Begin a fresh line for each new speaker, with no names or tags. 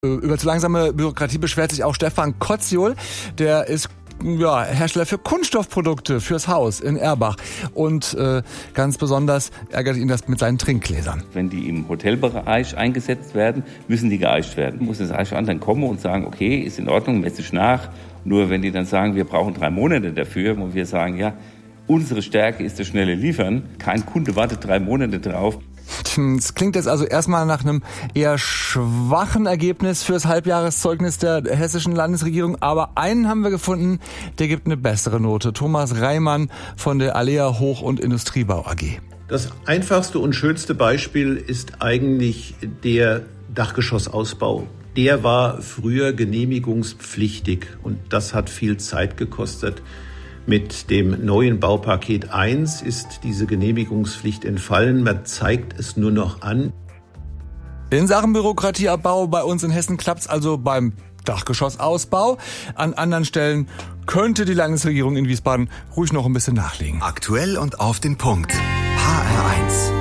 Über zu langsame Bürokratie beschwert sich auch Stefan Kotziol. Der ist Hersteller für Kunststoffprodukte fürs Haus in Erbach. Und ganz besonders ärgert ihn das mit seinen Trinkgläsern.
Wenn die im Hotelbereich eingesetzt werden, müssen die geeicht werden. Muss das Eichhorn dann kommen und sagen, okay, ist in Ordnung, messe ich nach. Nur wenn die dann sagen, wir brauchen 3 Monate dafür, wo wir sagen, ja, unsere Stärke ist das schnelle Liefern. Kein Kunde wartet 3 Monate drauf.
Es klingt jetzt also erstmal nach einem eher schwachen Ergebnis fürs Halbjahreszeugnis der hessischen Landesregierung. Aber einen haben wir gefunden, der gibt eine bessere Note. Thomas Reimann von der Alea Hoch- und Industriebau AG.
Das einfachste und schönste Beispiel ist eigentlich der Dachgeschossausbau. Der war früher genehmigungspflichtig und das hat viel Zeit gekostet. Mit dem neuen Baupaket 1 ist diese Genehmigungspflicht entfallen. Man zeigt es nur noch an.
In Sachen Bürokratieabbau bei uns in Hessen klappt's also beim Dachgeschossausbau. An anderen Stellen könnte die Landesregierung in Wiesbaden ruhig noch ein bisschen nachlegen.
Aktuell und auf den Punkt. HR1.